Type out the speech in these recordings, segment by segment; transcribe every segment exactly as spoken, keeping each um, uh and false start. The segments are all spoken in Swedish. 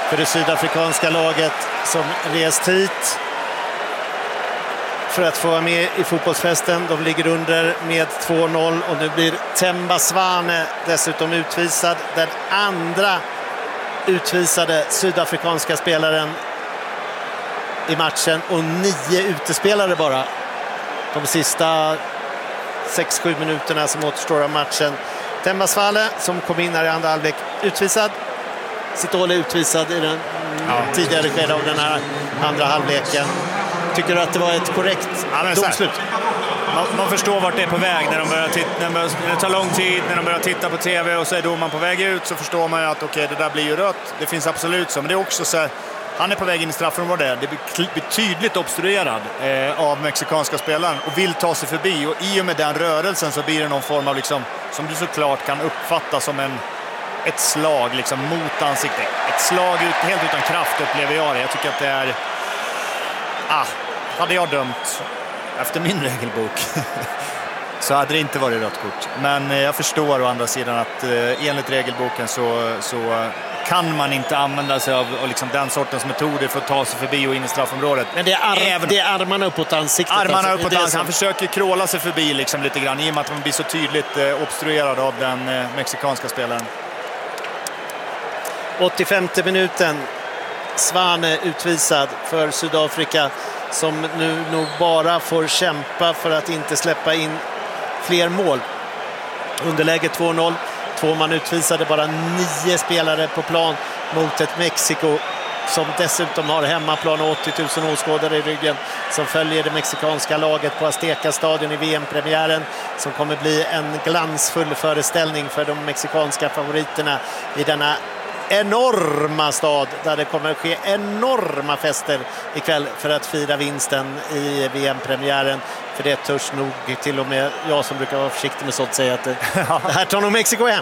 för det sydafrikanska laget som rest hit för att få vara med i fotbollsfesten. De ligger under med två noll och nu blir Themba Zwane dessutom utvisad. Den andra utvisade sydafrikanska spelaren i matchen och nio utespelare bara de sista sex sju minuterna som återstår av matchen. Themba Zwane som kom in här i andra halvlek utvisad. Sitole utvisad i den ja. tidigare skede av den här andra halvleken. Tycker du att det var ett korrekt ja, domslut? Man, man förstår vart det är på väg när de börjar titta, när, börjar, när det tar lång tid, när de börjar titta på tv och så är domaren på väg ut, så förstår man ju att okej, okay, det där blir ju rött. Det finns absolut så, men det är också så här, han är på väg in i straffområdet. Det blir tydligt obstruerad eh, av mexikanska spelaren och vill ta sig förbi, och i och med den rörelsen så blir det någon form av liksom, som du såklart kan uppfatta som en ett slag liksom mot ansiktet. Ett slag ut, helt utan kraft upplever jag det. Jag tycker att det är ah, hade jag dömt efter min regelbok så hade det inte varit rött kort. Men jag förstår å andra sidan att eh, enligt regelboken så, så kan man inte använda sig av och liksom den sortens metoder för att ta sig förbi och in i straffområdet. Men det är, ar- Även, det är armarna uppåt ansiktet. Armarna alltså. uppåt ansiktet. Han försöker kråla sig förbi liksom lite grann i och med att man blir så tydligt eh, obstruerad av den eh, mexikanska spelaren. åttiofemte minuten. Zwane utvisad för Sydafrika som nu nog bara får kämpa för att inte släppa in fler mål. Underläge två noll. Två man utvisade, bara nio spelare på plan mot ett Mexiko som dessutom har hemmaplan och åttio tusen åskådare i ryggen, som följer det mexikanska laget på Azteca-stadion i V M-premiären, som kommer bli en glansfull föreställning för de mexikanska favoriterna i denna enorma stad där det kommer att ske enorma fester ikväll för att fira vinsten i V M-premiären. För det törs nog till och med jag som brukar vara försiktig med sånt säga att det, det här tar nog Mexiko hem.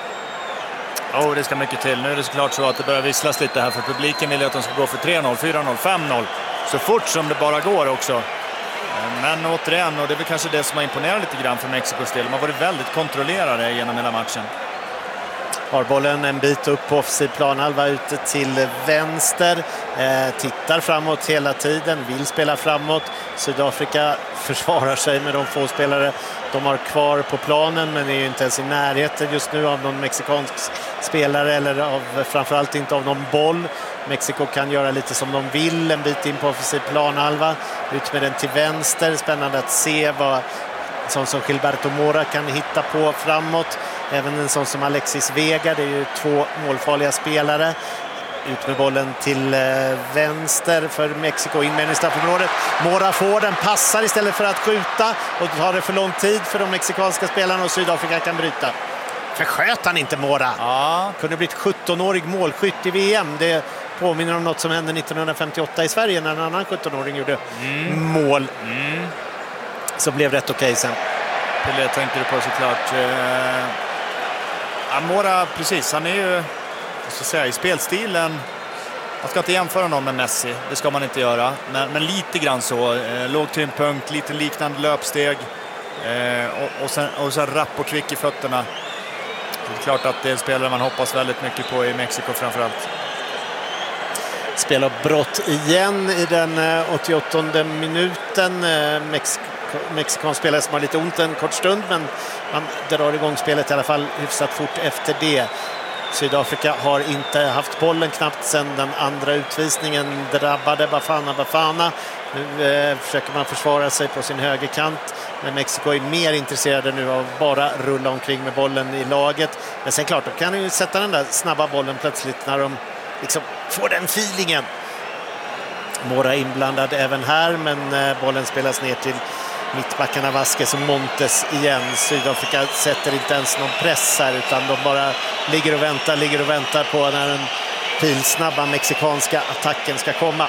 Ja, oh, det ska mycket till. Nu är det såklart så att det börjar visslas lite här, för publiken vill att de ska gå för tre noll, fyra noll, fem noll så fort som det bara går också. Men återigen, och det är väl kanske det som har imponerat lite grann för Mexikos del. De har varit väldigt kontrollerade genom hela matchen. Har bollen en bit upp på offensiv planhalva ute till vänster. Eh, tittar framåt hela tiden, vill spela framåt. Sydafrika försvarar sig med de få spelare de har kvar på planen, men är ju inte ens i närheten just nu av någon mexikansk spelare eller av, framförallt inte av någon boll. Mexiko kan göra lite som de vill, en bit in på offensiv planhalva. Ut med den till vänster. Spännande att se vad sån som Gilberto Mora kan hitta på framåt. Även en sån som Alexis Vega, det är ju två målfarliga spelare. Ut med bollen till vänster för Mexiko, in med i straffområdet. Mora får den, passar istället för att skjuta, och då tar det för lång tid för de mexikanska spelarna och Sydafrika kan bryta. Försköt han inte Mora? Ja. Kunde blivit sjuttonårig målskytt i V M. Det påminner om något som hände nittonhundrafemtioåtta i Sverige när en annan sjuttonåring gjorde mm. mål. Mm. Så blev rätt okej sen. Det tänkte du på såklart. Eh, Mora, precis, han är ju så säga, i spelstilen. Man ska inte jämföra någon med Messi, det ska man inte göra. Men, men lite grann så, eh, låg tyngdpunkt, lite liknande löpsteg. Eh, och, och, sen, och så rapp och kvick i fötterna. Det är klart att det är en spelare man hoppas väldigt mycket på i Mexiko framförallt. Spelar brott igen i den åttioåttonde minuten. Mex- Mexikansk spelare som har lite ont en kort stund, men man drar igång spelet i alla fall hyfsat fort efter det. Sydafrika har inte haft bollen knappt sedan den andra utvisningen drabbade Bafana Bafana. Nu eh, försöker man försvara sig på sin högerkant, men Mexiko är mer intresserade nu av att bara rulla omkring med bollen i laget. Men sen klart, då kan de ju sätta den där snabba bollen plötsligt när de liksom får den feelingen. Mora inblandad även här, men eh, bollen spelas ner till mittbackarna Vasquez och Montes igen. Sydafrika sätter inte ens någon press här, utan de bara ligger och väntar, ligger och väntar på när den pilsnabba mexikanska attacken ska komma.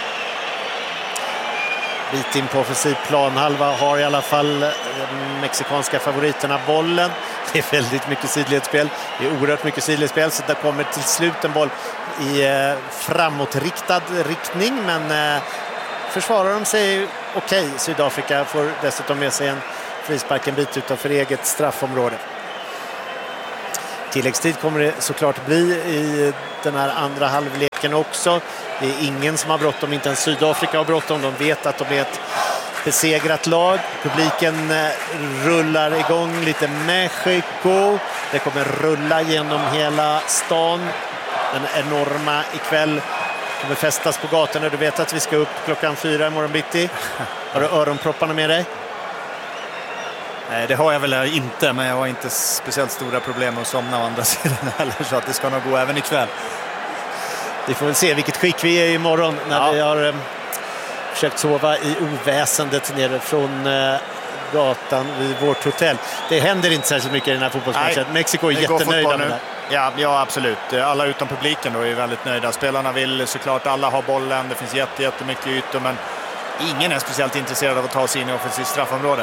Bit in på offensiv planhalva har i alla fall de mexikanska favoriterna bollen. Det är väldigt mycket sidledsspel. Det är oerhört mycket sidledsspel, så det kommer till slut en boll i eh, framåtriktad riktning, men eh, försvarar de sig okej. Okay. Sydafrika får dessutom med sig en frispark en bit utanför eget straffområde. Tilläggstid kommer det såklart bli i den här andra halvleken också. Det är ingen som har bråttom, inte ens Sydafrika har bråttom. De vet att de är ett besegrat lag. Publiken rullar igång lite Mexiko. Det kommer rulla genom hela stan. Den enorma ikväll kommer fästas på gatorna. Du vet att vi ska upp klockan fyra imorgon bitti. Har du öronpropparna med dig? Nej, det har jag väl inte, men jag har inte speciellt stora problem att somna å andra sidan heller, så att det ska nog gå även ikväll. Vi får väl se vilket skick vi är imorgon när ja. vi har eh, försökt sova i oväsendet nere från eh, gatan vid vårt hotell. Det händer inte särskilt mycket i den här fotbollsmatchen. Nej, Mexiko är jättenöjda med det. Ja, ja, absolut. Alla utom publiken då är väldigt nöjda. Spelarna vill såklart alla ha bollen. Det finns jätte, jättemycket ytor, men ingen är speciellt intresserad av att ta sig in i offensivt straffområde.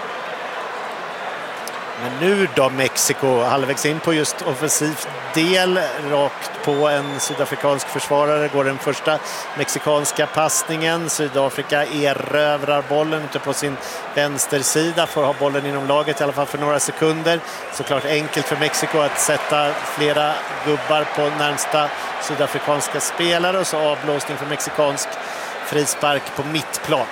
Men nu då Mexiko halvvägs in på just offensiv del, rakt på en sydafrikansk försvarare går den första mexikanska passningen. Sydafrika erövrar bollen ute på sin vänstersida, får ha bollen inom laget i alla fall för några sekunder. Såklart enkelt för Mexiko att sätta flera gubbar på närmsta sydafrikanska spelare, och så avblåsning för mexikansk frispark på mittplan.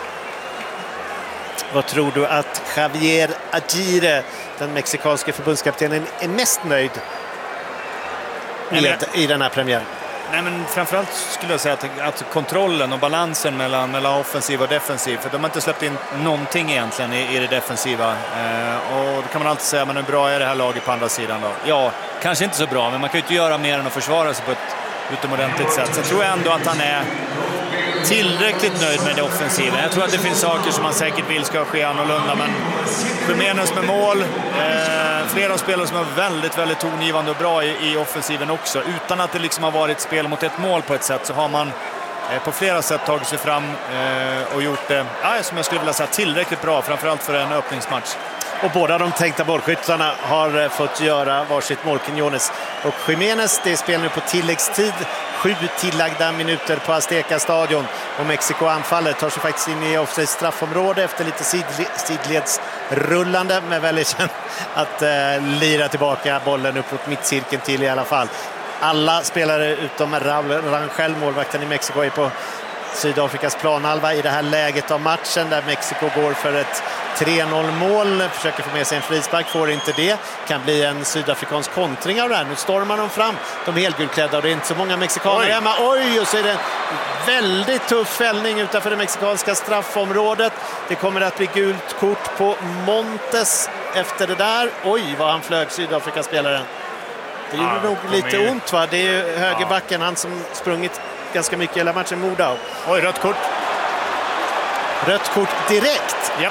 Vad tror du att Javier Aguirre, den mexikanske förbundskaptenen, är mest nöjd med Nej, men, i den här premiären? Nej, men framförallt skulle jag säga att, att kontrollen och balansen mellan, mellan offensiv och defensiv, för de har inte släppt in någonting egentligen i, i det defensiva. Eh, och då kan man alltid säga, men hur bra är det här laget på andra sidan då? Ja, kanske inte så bra, men man kan ju inte göra mer än att försvara sig på ett utomordentligt sätt. Så jag tror ändå att han är tillräckligt nöjd med det offensiva. Jag tror att det finns saker som man säkert vill ska ske annorlunda, men Jiménez med mål, eh, flera spelare som är väldigt, väldigt tongivande och bra i, i offensiven också. Utan att det liksom har varit spel mot ett mål på ett sätt, så har man eh, på flera sätt tagit sig fram eh, och gjort det, ja, som jag skulle vilja säga, tillräckligt bra, framförallt för en öppningsmatch. Och båda de tänkta bollskyttarna har fått göra varsitt mål, Quiñones och Jiménez. Det är spel nu på tilläggstid. Sju tillagda minuter på Azteca stadion. Och Mexiko-anfallet tar sig faktiskt in i offside straffområde efter lite sidledsrullande. Men väljer sen att eh, lira tillbaka bollen upp mot mittcirkeln till i alla fall. Alla spelare utom Raúl Rangel, målvakten i Mexiko, är på Sydafrikas planhalva i det här läget av matchen, där Mexiko går för ett tre noll mål, försöker få med sig en frispark, får inte det. Kan bli en sydafrikansk kontring av det här. Nu stormar de fram, de helgulklädda, och det är inte så många mexikaner hemma. Oj, och så är det en väldigt tuff fällning utanför det mexikanska straffområdet. Det kommer att bli gult kort på Montes efter det där. Oj, vad han flög, Sydafrikaspelaren. Det gjorde ja, nog lite är... ont, va? Det är ju högerbacken, han som sprungit ganska mycket hela matchen, Moda. Oj, rött kort. Rött kort direkt. Japp.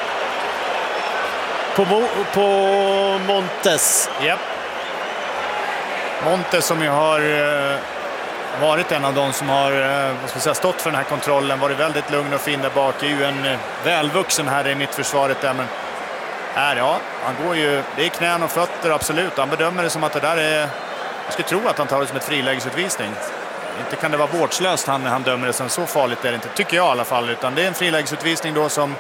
På, på Montes. Japp. Montes som ju har uh, varit en av de som har uh, vad ska jag säga, stått för den här kontrollen, varit väldigt lugn och fin där bak. Är ju en uh, välvuxen här i mittförsvaret där, men här, ja, han går ju, det är knän och fötter, absolut. Han bedömer det som att det där är, jag skulle tro att han tar det som ett frilägesutvisning. Inte kan det vara vårdslöst han, han dömer det som, så farligt är det inte, tycker jag i alla fall, utan det är en frilägesutvisning då som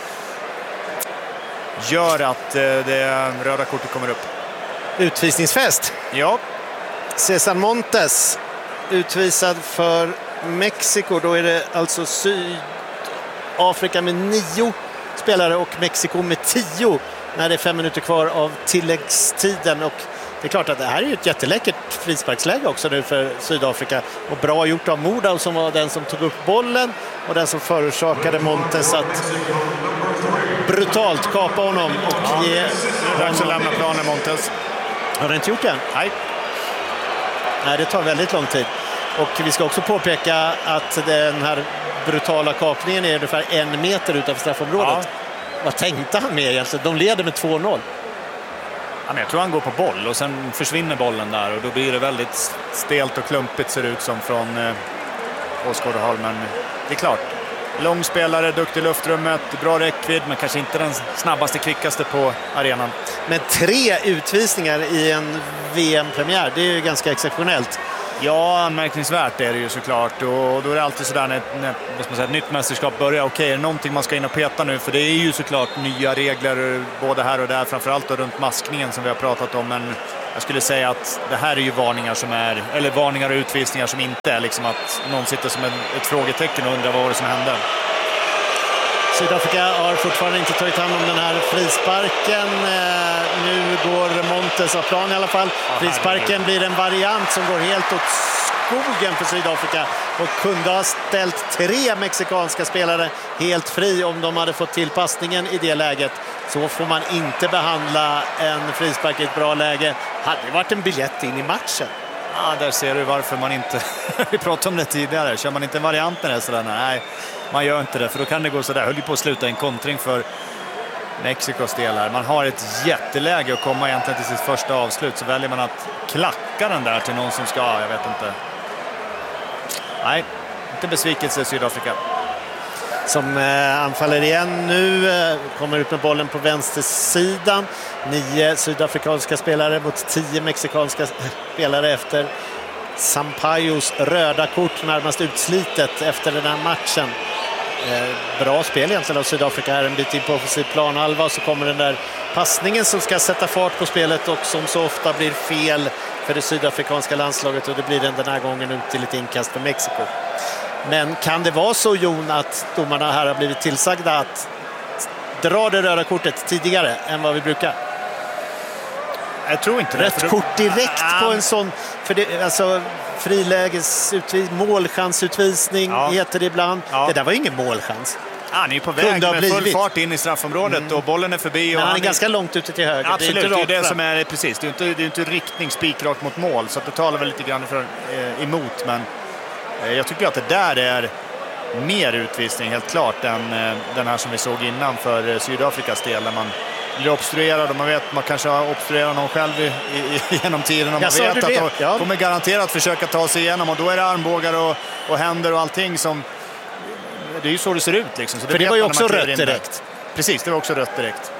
gör att eh, det röda kortet kommer upp. Utvisningsfest. Ja. César Montes utvisad för Mexiko. Då är det alltså Sydafrika med nio spelare och Mexiko med tio när det är fem minuter kvar av tilläggstiden. Och det är klart att det här är ett jätteläckert frisparksläge också nu för Sydafrika. Och bra gjort av Moda, som var den som tog upp bollen och den som förorsakade Montes att brutalt kapa honom och ja, ge... Dags att lämna planen, Montes. Har det inte gjort det? Nej. Nej, det tar väldigt lång tid. Och vi ska också påpeka att den här brutala kapningen är ungefär en meter utanför straffområdet. Ja. Vad tänkte han med egentligen? De leder med två noll. Ja, jag tror han går på boll och sen försvinner bollen där, och då blir det väldigt stelt och klumpigt, ser det ut som, från eh, åskådarhåll. Men det är klart, långspelare, duktig i luftrummet, bra räckvidd, men kanske inte den snabbaste, kvickaste på arenan. Men tre utvisningar i en V M-premiär, det är ju ganska exceptionellt. Ja, anmärkningsvärt är det ju såklart, och då är det alltid sådär när, när vad ska man säga, ett nytt mästerskap börjar. Okej, är det någonting man ska in och peta nu? För det är ju såklart nya regler både här och där, framförallt då runt maskningen som vi har pratat om. Men jag skulle säga att det här är ju varningar som är, eller varningar och utvisningar som inte är liksom att någon sitter som en, ett frågetecken och undrar vad var det som hände. Sydafrika har fortfarande inte tagit hand om den här frisparken. Eh, nu går Montes av plan i alla fall. Frisparken blir en variant som går helt åt skogen för Sydafrika och kunde ha ställt tre mexikanska spelare helt fri om de hade fått tillpassningen i det läget. Så får man inte behandla en frispark i ett bra läge. Hade det varit en biljett in i matchen. Ja, där ser du varför man inte... Vi pratade om det tidigare. Kör man inte en variant med det sådär? Nej, man gör inte det. För då kan det gå sådär. Höll ju på att sluta en kontring för Mexikos del här. Man har ett jätteläge att komma egentligen till sitt första avslut. Så väljer man att klacka den där till någon som ska... Jag vet inte. Nej, inte besvikelse i Sydafrika. Som eh, anfaller igen nu, eh, kommer ut med bollen på vänstersidan. Nio sydafrikanska spelare mot tio mexikanska spelare efter Sampayos röda kort, närmast utslitet efter den här matchen. Eh, bra spel egentligen av Sydafrika här, en bit in på offensiv planhalva, och så kommer den där passningen som ska sätta fart på spelet och som så ofta blir fel för det sydafrikanska landslaget, och det blir den den här gången ut till ett inkast för Mexiko. Men kan det vara så, Jon, att domarna här har blivit tillsagda att dra det röda kortet tidigare än vad vi brukar? Jag tror inte det. Rött kort direkt ah. på en sån, för det, alltså frilägesutvisning, målchansutvisning ja. heter det ibland. Ja. Det där var ingen målchans. Han är på väg med full fart in i straffområdet mm. och bollen är förbi. Och Men han är han ganska är... långt ute till höger. Absolut, det är, inte det, är det som är precis. Det är inte, det är inte riktning spikrakt mot mål, så att det talar väl lite grann för, eh, emot. Men eh, jag tycker att det där är mer utvisning helt klart än eh, den här som vi såg innan för eh, Sydafrikas del, där man blir obstruerad och man vet man kanske har obstruerat någon själv i, i, genom tiden och man vet att de ja. kommer garanterat försöka ta sig igenom, och då är det armbågar och, och händer och allting som det är ju så det ser ut liksom. Så det för det var ju också rött direkt. Precis, det var också rött direkt.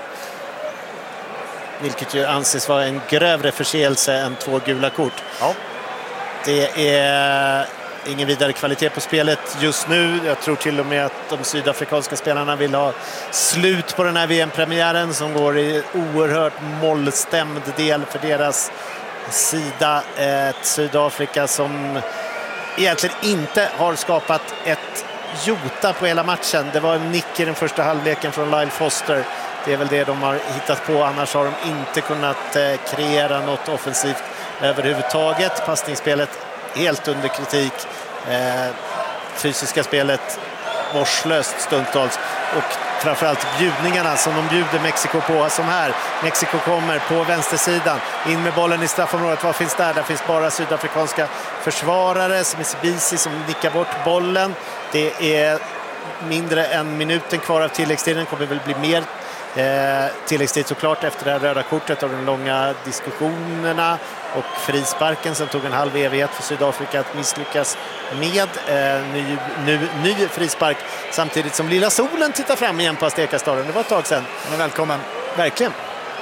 Vilket ju anses vara en grövre förseelse än två gula kort. Ja. Det är ingen vidare kvalitet på spelet just nu. Jag tror till och med att de sydafrikanska spelarna vill ha slut på den här V M-premiären som går i oerhört mollstämd del för deras sida. Ett Sydafrika som egentligen inte har skapat ett jota på hela matchen. Det var en nick i den första halvleken från Lyle Foster. Det är väl det de har hittat på. Annars har de inte kunnat eh, kreera något offensivt överhuvudtaget. Passningsspelet helt under kritik. Eh, fysiska spelet vårdslöst stundtals. Och framförallt bjudningarna som de bjuder Mexiko på. Som här. Mexiko kommer på vänstersidan. In med bollen i straffområdet. Vad finns där? Där finns bara sydafrikanska försvarare. Som är Sibisi som nickar bort bollen. Det är mindre än minuten kvar av tilläggstiden. Kommer väl bli mer eh, tilläggstid såklart efter det här röda kortet och de långa diskussionerna och frisparken som tog en halv evighet för Sydafrika att misslyckas med. Eh, ny, nu, ny frispark samtidigt som Lilla Solen tittar fram igen på Azteca-stadion. Det var ett tag sedan. Men välkommen. Verkligen.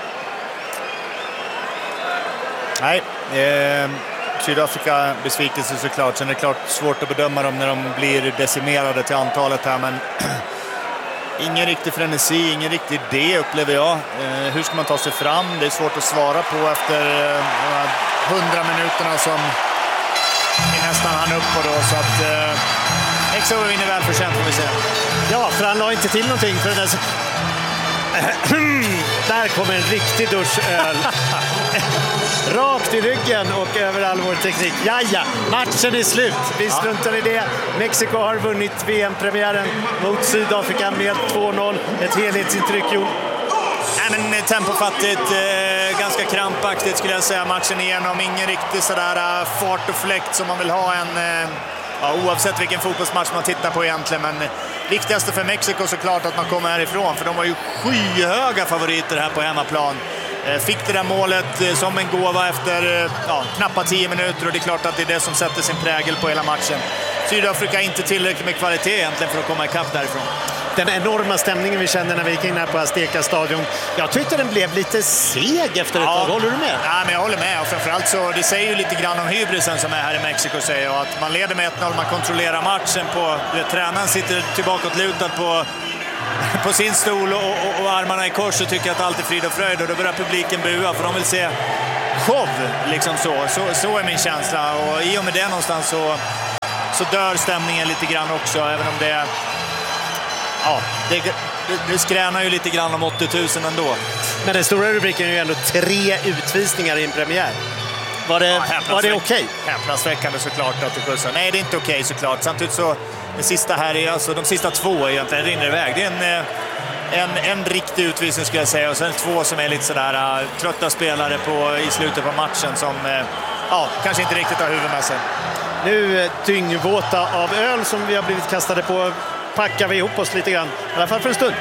Nej, eh... Sydafrika besvikelse såklart. Sen är det klart svårt att bedöma dem när de blir decimerade till antalet här, men ingen riktig frenesi, ingen riktig idé upplever jag. Eh, hur ska man ta sig fram? Det är svårt att svara på efter eh, hundra minuterna som vi nästan hann upp på då, så att eh, Mexiko vinner väl förtjänt får vi se. Ja, för han la inte till någonting för den där. Där kommer en riktig dusch öl. Rakt i ryggen och över all vår teknik. Jaja, matchen är slut. Vi struntar i det. Mexiko har vunnit V M-premiären mot Sydafrika med två noll. Ett helhetsintryck, jo. Nej, men tempofattigt, eh, ganska krampaktigt skulle jag säga matchen igenom. Ingen riktigt sådär uh, fart och fläkt som man vill ha en... Uh, ja, oavsett vilken fotbollsmatch man tittar på egentligen, men viktigaste för Mexiko såklart att man kommer härifrån, för de var ju skyhöga favoriter här på hemmaplan. Fick det där målet som en gåva efter ja, knappt tio minuter, och det är klart att det är det som sätter sin prägel på hela matchen. Sydafrika inte tillräckligt med kvalitet egentligen för att komma ikapp därifrån. Den enorma stämningen vi kände när vi gick in här på Azteca-stadion. Jag tyckte den blev lite seg efter ett ja, tag. Håller du med? Ja, men jag håller med. Och framförallt så, det säger ju lite grann om hybrisen som är här i Mexiko, säger jag. Att man leder med ett noll, man kontrollerar matchen på... Vet, tränaren sitter tillbakåtlutad på, på sin stol och, och, och armarna i kors och tycker att allt är frid och fröjd. Och då börjar publiken bua, för de vill se show. Liksom så. Så, så är min känsla. Och i och med det någonstans så, så dör stämningen lite grann också. Även om det... Ja, det, det, det skränar ju lite grann om åttio tusen ändå. Men den stora rubriken är ju ändå tre utvisningar i en premiär. Var det, ja, var det okej? Okay? Häpnadsväckande såklart att du skjutsar. Nej, det är inte okej okay, såklart. Samtidigt så, den sista här är alltså, de sista två är egentligen rinner iväg. Det är en, en, en riktig utvisning skulle jag säga. Och sen två som är lite sådär uh, trötta spelare på, i slutet på matchen som uh, ja, kanske inte riktigt har huvud med sig. Nu dyngvåta av öl som vi har blivit kastade på. Packar vi ihop oss lite grann, i alla fall för en stund.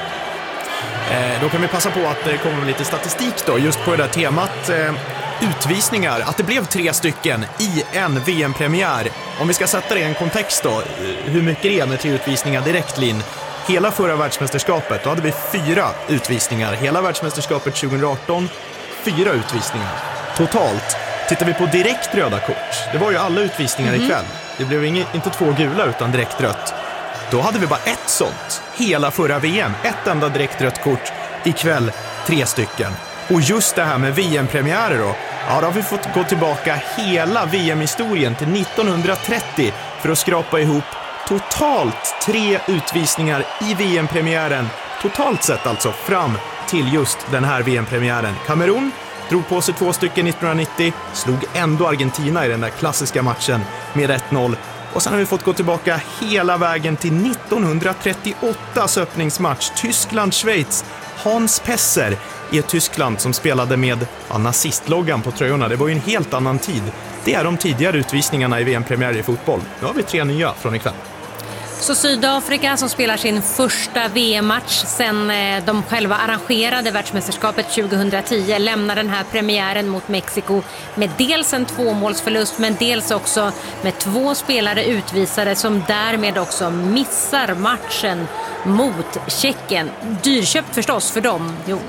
Eh, då kan vi passa på att det kommer lite statistik då, just på det där temat eh, utvisningar. Att det blev tre stycken i en V M-premiär. Om vi ska sätta det i en kontext då, hur mycket det är med tre utvisningar direkt, Linn. Hela förra världsmästerskapet, då hade vi fyra utvisningar. Hela världsmästerskapet tjugoarton, fyra utvisningar. Totalt, tittar vi på direkt röda kort. Det var ju alla utvisningar mm-hmm. ikväll. Det blev inget, inte två gula utan direkt rött. Då hade vi bara ett sånt. Hela förra V M. Ett enda direkt rött kort. Ikväll tre stycken. Och just det här med V M-premiärer då. Ja, då har vi fått gå tillbaka hela V M-historien till nittonhundratrettio för att skrapa ihop totalt tre utvisningar i V M-premiären. Totalt sett alltså fram till just den här V M-premiären. Kamerun drog på sig två stycken nittonhundranittio. Slog ändå Argentina i den där klassiska matchen med ett noll. Och sen har vi fått gå tillbaka hela vägen till nittonhundratrettioåttas öppningsmatch. Tyskland-Schweiz. Hans Pesser i ett Tyskland som spelade med ja, nazistloggan på tröjorna. Det var ju en helt annan tid. Det är de tidigare utvisningarna i V M-premiär i fotboll. Nu har vi tre nya från ikväll. Så Sydafrika som spelar sin första V M-match sen de själva arrangerade världsmästerskapet tjugohundratio lämnar den här premiären mot Mexiko med dels en tvåmålsförlust men dels också med två spelare utvisade som därmed också missar matchen mot Tjeckien. Dyrköpt förstås för dem, jo.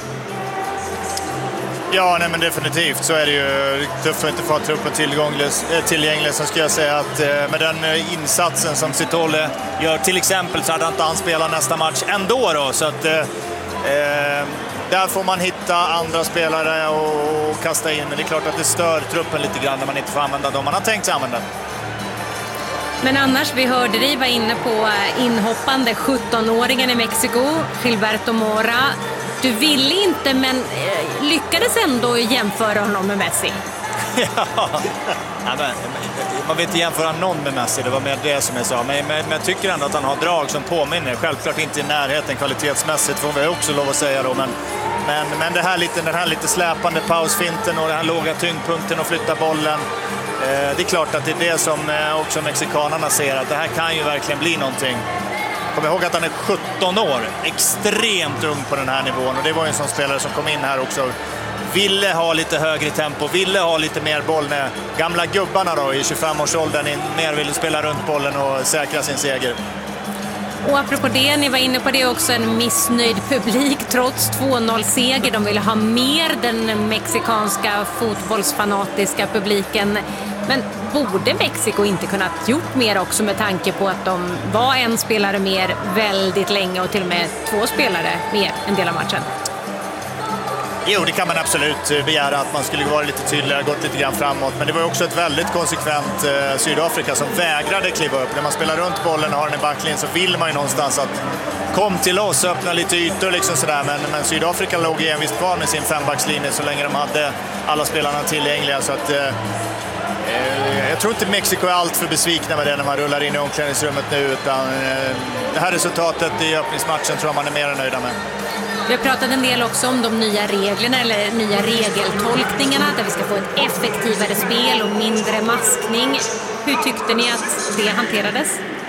Ja, nej, men definitivt så är det ju tufft att inte få truppen tillgänglig. Så ska jag säga att med den insatsen som Sitole gör till exempel så hade han inte han spelat nästa match ändå då. Så att eh, där får man hitta andra spelare och, och kasta in. Men det är klart att det stör truppen lite grann när man inte får använda dem man har tänkt sig använda. Men annars, vi hörde dig var inne på inhoppande sjuttonåringen i Mexiko, Gilberto Mora. Du ville inte, men eh, lyckades ändå jämföra honom med Messi. Ja, men, man vill inte jämföra någon med Messi, det var med det som jag sa. Men, men, men jag tycker ändå att han har drag som påminner. Självklart inte i närheten kvalitetsmässigt, får vi också lov att säga då. Men, men, men det här lite, den här lite släpande pausfinten och den här låga tyngdpunkten och flytta bollen. Eh, det är klart att det är det som eh, också mexikanerna ser, att det här kan ju verkligen bli någonting. Kom ihåg att han är sjutton år, extremt ung på den här nivån, och det var ju en sån spelare som kom in här också. Ville ha lite högre tempo, ville ha lite mer boll när gamla gubbarna då i tjugofem-årsåldern mer ville spela runt bollen och säkra sin seger. Och apropå det, ni var inne på det också, en missnöjd publik trots två noll-seger. De ville ha mer, den mexikanska fotbollsfanatiska publiken. Men borde Mexiko inte kunnat gjort mer också med tanke på att de var en spelare mer väldigt länge och till och med två spelare mer en del av matchen? Jo, det kan man absolut begära, att man skulle vara lite tydligare, gått lite grann framåt. Men det var också ett väldigt konsekvent eh, Sydafrika som vägrade kliva upp. När man spelar runt bollen och har den i backlinjen så vill man ju någonstans att kom till oss, öppna lite ytor liksom sådär. Men, men Sydafrika låg envist kvar med sin fembackslinje så länge de hade alla spelarna tillgängliga. Så att, eh, jag tror inte Mexiko är allt för besvikna med det när man rullar in i omklädningsrummet nu. Utan eh, det här resultatet i öppningsmatchen tror jag man är mer nöjda med. Vi har pratat en del också om de nya reglerna eller nya regeltolkningarna, där vi ska få ett effektivare spel och mindre maskning. Hur tyckte ni att det hanterades?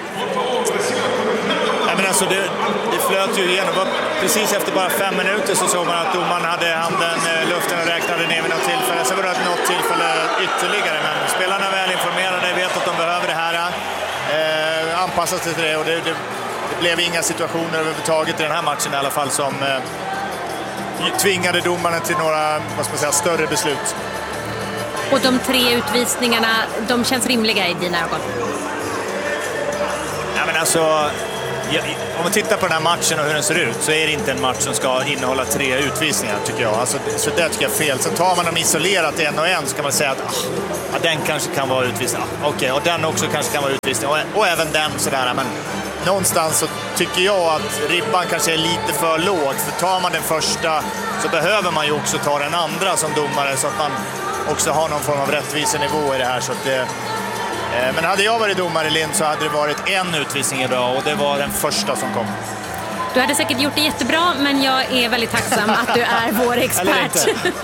Ja, men alltså det, det flöt ju igenom. Precis efter bara fem minuter så såg man att domaren hade handen i luften och räknade ner vid något tillfälle. Så var det något tillfälle ytterligare. Men spelarna är väl informerade, vet att de behöver det här. Eh, anpassas till det och det, det Det blev inga situationer överhuvudtaget i den här matchen i alla fall som eh, tvingade domarna till några, vad ska man säga, större beslut. Och de tre utvisningarna, de känns rimliga i dina ögon? Ja, men alltså, Ja, om man tittar på den här matchen och hur den ser ut så är det inte en match som ska innehålla tre utvisningar, tycker jag. Alltså, så det tycker jag är fel. Sen tar man dem isolerat en och en så kan man säga att ah, ja, den kanske kan vara utvisning. Ah, Okej, okay, och den också kanske kan vara utvisning. Och, och även den sådär. Men någonstans så tycker jag att ribban kanske är lite för låg. För tar man den första så behöver man ju också ta den andra som domare så att man också har någon form av rättvisenivå i det här. Så att det, Men hade jag varit domare, Lind, så hade det varit en utvisning idag och det var den första som kom. Du hade säkert gjort det jättebra, men jag är väldigt tacksam att du är vår expert.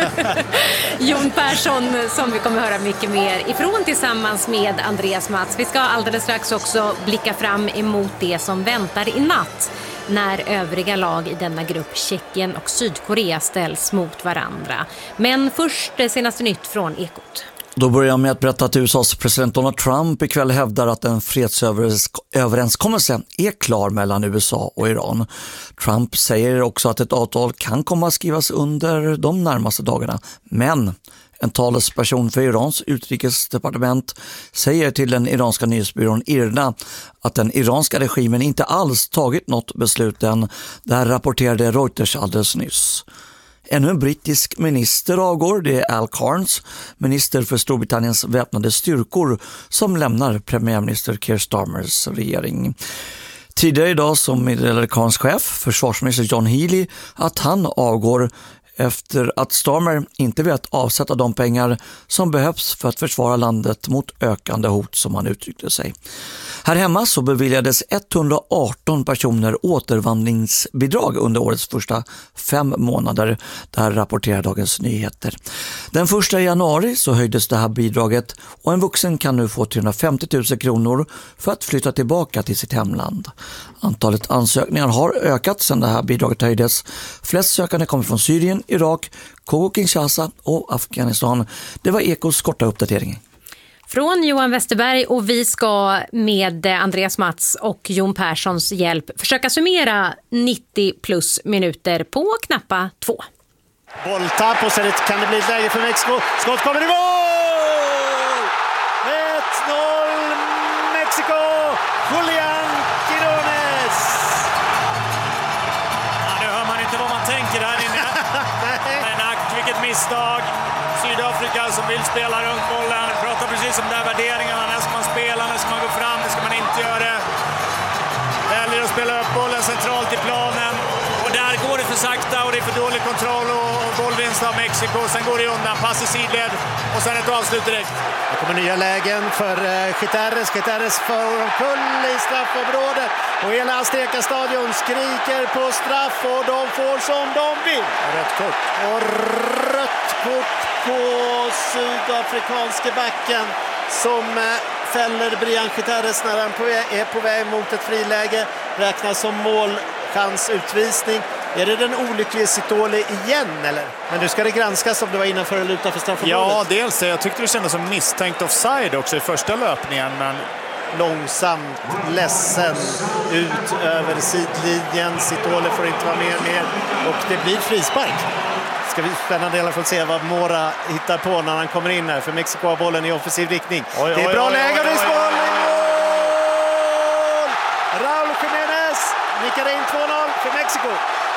Jon Persson, som vi kommer höra mycket mer ifrån tillsammans med Andreas Mats. Vi ska alldeles strax också blicka fram emot det som väntar i natt när övriga lag i denna grupp, Tjeckien och Sydkorea, ställs mot varandra. Men först det senaste nytt från Ekot. Då börjar jag med att berätta att U S A:s president Donald Trump ikväll hävdar att en fredsöverenskommelse är klar mellan U S A och Iran. Trump säger också att ett avtal kan komma att skrivas under de närmaste dagarna. Men en talesperson för Irans utrikesdepartement säger till den iranska nyhetsbyrån IRNA att den iranska regimen inte alls tagit något beslut än. Det här rapporterade Reuters alldeles nyss. Ännu en brittisk minister avgår, det är Al Carnes, minister för Storbritanniens väpnade styrkor, som lämnar premiärminister Keir Starmers regering. Tidigare idag så meddelade Carnes chef, försvarsminister John Healey, att han avgår efter att Starmer inte vet avsätta de pengar som behövs för att försvara landet mot ökande hot, som han uttryckte sig. Här hemma så beviljades etthundraarton personer återvandringsbidrag under årets första fem månader. Det här rapporterar Dagens Nyheter. Den första januari så höjdes det här bidraget och en vuxen kan nu få trehundrafemtio tusen kronor för att flytta tillbaka till sitt hemland. Antalet ansökningar har ökat sedan det här bidraget höjdes. Flest sökande kommer från Syrien, Irak, Kongo-Kinshasa och Afghanistan. Det var Ekots korta uppdatering. Från Johan Westerberg, och vi ska med Andreas Mats och Jon Perssons hjälp försöka summera nittio plus minuter på knappa två. Bolltapp och sen kan det bli ett läge för Mexiko. Skott kommer i mål! ett noll Mexiko! Julián Quirones! Ja, nu hör man inte vad man tänker här inne. Men akt, vilket misstag. Sydafrika som vill spela runt bollen. Pratar precis om de här värderingarna. När ska man spela, när ska man gå fram, när ska man inte göra det. Väljer att spela upp bollen centralt i planen. Och där går det för sakta och det är för dålig kontroll och bollvinst av Mexiko. Sen går det undan, pass i sidled och sen ett avslut direkt. Det kommer nya lägen för Gutierrez. Gutierrez får kull i straffområdet. Och hela Azteca-stadion skriker på straff och de får som de vill. Rött kort. Och rött kort på sydafrikanske backen som fäller Brian Gutierrez när han är på väg mot ett friläge. Räknas som målchansutvisning. Är det den olyckliga Sitole igen, eller? Men nu ska det granskas om det var innanför eller utanför straffområdet. Ja, dels. Jag tyckte det kändes som misstänkt offside också i första löpningen, men långsamt, ledsen, ut över sidlinjen. Sitole får inte vara med mer och det blir frispark. Ska vi spännande i alla fall se vad Mora hittar på när han kommer in här, för Mexiko har bollen i offensiv riktning. Oj, det är oj, bra oj, läge och det är mål! Raúl Jiménez nickar in två noll för Mexiko.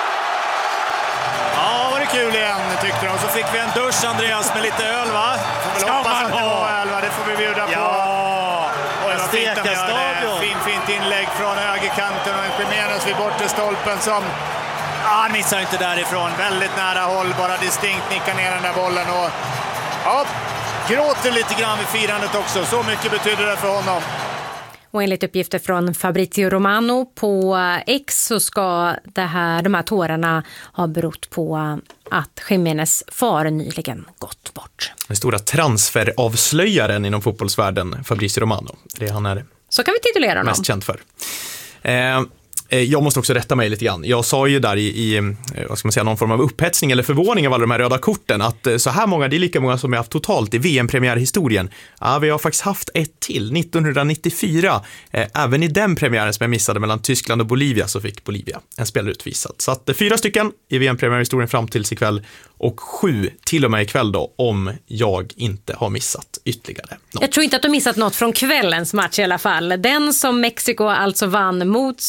Ja, var det kul igen tyckte de. Så fick vi en dusch, Andreas, med lite öl, va? Får väl hoppas att det var öl, va? Det får vi bjuda på. Ja, oj, vad fint de gör det. Fin, fint inlägg från högerkanten och en Jiménez vid bortre stolpen som... Ah, han missar inte därifrån. Väldigt nära håll, bara distinkt nickar ner den där bollen och... Ja, gråter lite grann vid firandet också. Så mycket betyder det för honom. Och enligt uppgifter från Fabrizio Romano på X så ska det här, de här tårarna ha berott på att Jiménez far nyligen gått bort. Den stora transferavslöjaren inom fotbollsvärlden, Fabrizio Romano. Det är han är så kan vi titulera honom. Mest känd för. Eh, Jag måste också rätta mig lite grann. Jag sa ju där i, i vad ska man säga, någon form av upphetsning eller förvåning av alla de här röda korten att så här många, det är lika många som jag haft totalt i V M-premiärhistorien. Ja, vi har faktiskt haft ett till, nittonhundranittiofyra. Även i den premiären som jag missade mellan Tyskland och Bolivia så fick Bolivia en spelare utvisad. Så att fyra stycken i V M-premiärhistorien fram tills ikväll och sju till och med ikväll då, om jag inte har missat ytterligare något. Jag tror inte att du missat något från kvällens match i alla fall. Den som Mexiko alltså vann mot Sydafrika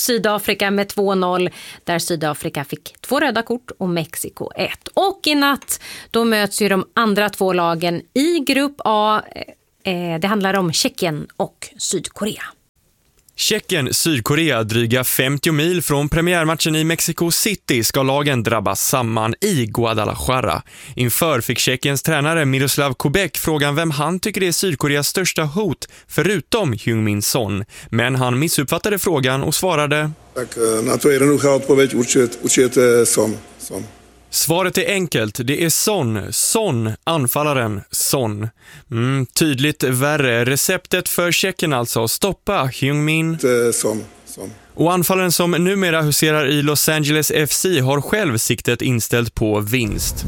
Sydafrika med två noll, där Sydafrika fick två röda kort och Mexiko ett. Och i natt då möts ju de andra två lagen i grupp A. Det handlar om Tjeckien och Sydkorea. Tjeckien, Sydkorea, dryga femtio mil från premiärmatchen i Mexico City ska lagen drabbas samman i Guadalajara. Inför fick Tjeckiens tränare Miroslav Kubek frågan vem han tycker är Sydkoreas största hot förutom Heung-min Son. Men han missuppfattade frågan och svarade: Tak na to jednoduchá odpověď určitě, určitě Son. Son. Svaret är enkelt, det är Son, Son, anfallaren, Son. Mm, tydligt värre, receptet för Tjeckien alltså, stoppa Heung-min Son, Son. Och anfallaren som numera huserar i Los Angeles F C har själv siktet inställt på vinst.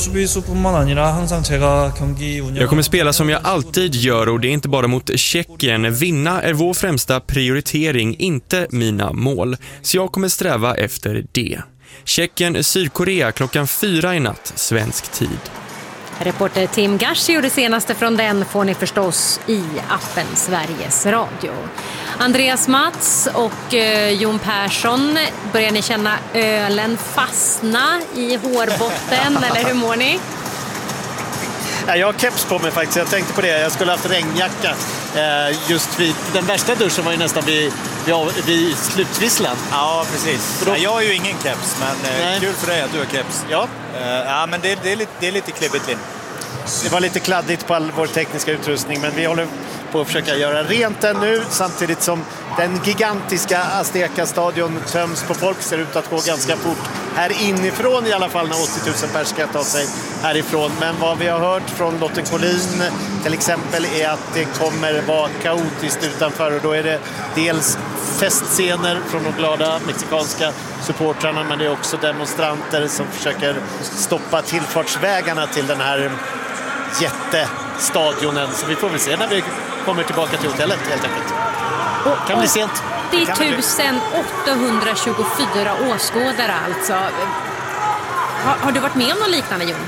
Jag kommer spela som jag alltid gör och det är inte bara mot Tjeckien. Vinna är vår främsta prioritering, inte mina mål. Så jag kommer sträva efter det. Tjeckien, Sydkorea klockan fyra i natt, svensk tid. Reporter Tim Gashi och det senaste från den får ni förstås i appen Sveriges Radio. Andreas Mats och eh, Jon Persson, börjar ni känna ölen fastna i hårbotten eller hur mår ni? Ja, jag har keps på mig faktiskt, jag tänkte på det. Jag skulle ha haft regnjacka. Eh, just vid, den värsta duschen var ju nästan vid, vid, vid slutvisslan. Ja, precis. Då... Ja, jag har ju ingen keps, men eh, kul för dig att du har keps. Ja, eh, ja men det, det, är lite, det är lite klibbigt, Linn. Det var lite kladdigt på all vår tekniska utrustning, men vi håller på att försöka göra rent den nu samtidigt som den gigantiska Azteca-stadion töms på folk. Ser ut att gå ganska fort här inifrån i alla fall när åttio tusen pers ska ta sig härifrån. Men vad vi har hört från Lotte Collin till exempel är att det kommer vara kaotiskt utanför, och då är det dels festscener från de glada mexikanska supportrarna, men det är också demonstranter som försöker stoppa tillfartsvägarna till den här jättestadionen. Så vi får väl se när vi kommer tillbaka till hotellet helt enkelt. Och, kan bli sent. Det är tusen åttahundratjugofyra åskådare alltså. Har, har du varit med om något liknande, Jon?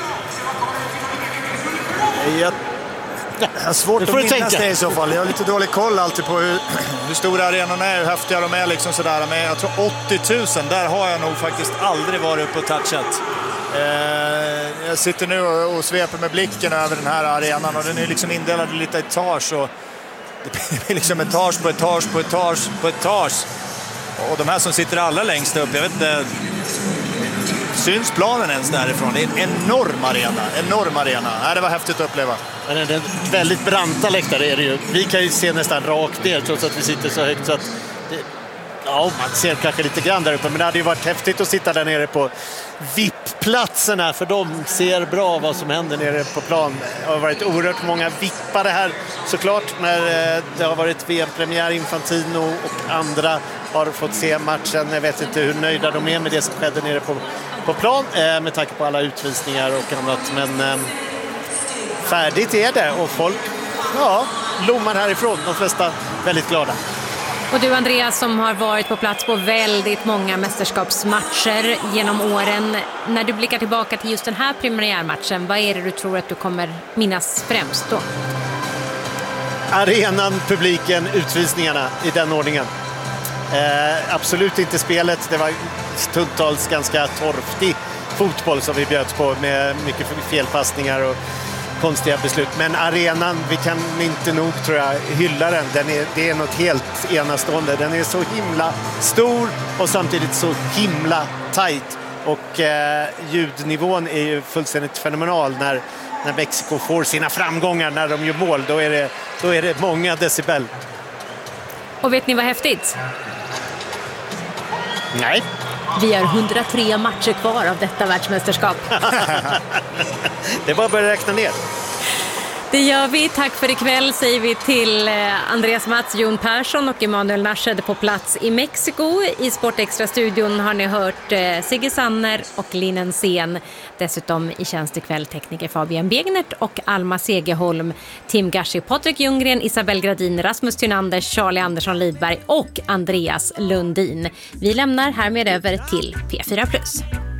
Jag, jag har svårt att minnas tänka. Det i så fall. Jag har lite dålig koll alltid på hur, hur stora arenorna är, hur häftiga de är liksom sådär. Men jag tror åttio tusen, där har jag nog faktiskt aldrig varit uppe och touchat. Eh, jag sitter nu och, och sveper med blicken över den här arenan, och den är liksom indelad i lite etage, och det blir liksom etage på etage på etage på etage. Och de här som sitter allra längst upp, jag vet inte, syns planen ens därifrån? Det är en enorm arena, enorm arena. Ja, det var häftigt att uppleva. Men det är en väldigt branta läktare är det ju. Vi kan ju se nästan rakt ner trots att vi sitter så högt så att det, ja, man ser kanske lite grann där uppe, men det hade ju varit häftigt att sitta där nere på V I P-platserna, för de ser bra vad som händer nere på plan. Det har varit oerhört många vippare här såklart när det har varit V M-premiär. Infantino och andra har fått se matchen. Jag vet inte hur nöjda de är med det som skedde nere på, på plan med tanke på alla utvisningar och annat, men eh, färdigt är det, och folk ja, lommar härifrån, de flesta väldigt glada. Och du, Andreas, som har varit på plats på väldigt många mästerskapsmatcher genom åren. När du blickar tillbaka till just den här premiärmatchen, vad är det du tror att du kommer minnas främst då? Arenan, publiken, utvisningarna i den ordningen. Eh, absolut inte spelet. Det var stundtals ganska torftig fotboll som vi bjöds på med mycket felpassningar och konstiga beslut. Men arenan, vi kan inte nog tror jag hylla den. den är, det är något helt enastående. Den är så himla stor och samtidigt så himla tajt. Och eh, ljudnivån är ju fullständigt fenomenal när, när Mexiko får sina framgångar, när de gör mål. Då är det, då är det många decibel. Och vet ni vad häftigt? Nej. Vi har hundratre matcher kvar av detta världsmästerskap. Det är bara att börja räkna ner. Det gör vi. Tack för ikväll säger vi till Andreas Mats, Jon Persson och Emanuel Narshed på plats i Mexiko. I Sportextra-studion har ni hört Sigge Sanner och Linnen Sen. Dessutom i tjänst ikväll tekniker Fabian Begnert och Alma Segerholm, Tim Gashi, Patrik Ljunggren, Isabel Gradin, Rasmus Thynanders, Charlie Andersson Lidberg och Andreas Lundin. Vi lämnar härmed över till P fyra plus.